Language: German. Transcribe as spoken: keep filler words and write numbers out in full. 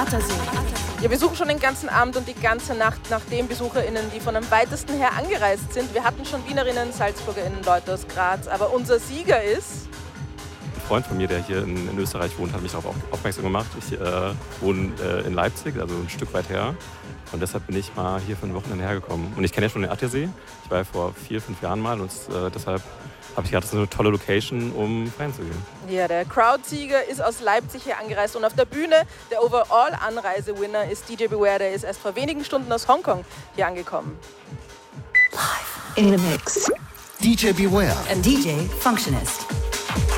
Attersee. Ja, wir suchen schon den ganzen Abend und die ganze Nacht nach den BesucherInnen, die von am weitesten her angereist sind. Wir hatten schon WienerInnen, SalzburgerInnen, Leute aus Graz, aber unser Sieger ist... Ein Freund von mir, der hier in, in Österreich wohnt, hat mich darauf aufmerksam gemacht. Ich äh, wohne äh, in Leipzig, also ein Stück weit her. Und deshalb bin ich mal hier für ein Wochenende hergekommen. Und ich kenne ja schon den Attersee. Ich war ja vor vier, fünf Jahren mal und äh, deshalb habe ich gedacht, das ist eine tolle Location, um feiern zu gehen. Ja, der Crowd-Sieger ist aus Leipzig hier angereist und auf der Bühne der Overall-Anreise-Winner ist D J Beware, der ist erst vor wenigen Stunden aus Hongkong hier angekommen. Live in the mix. D J Beware and D J Functionist.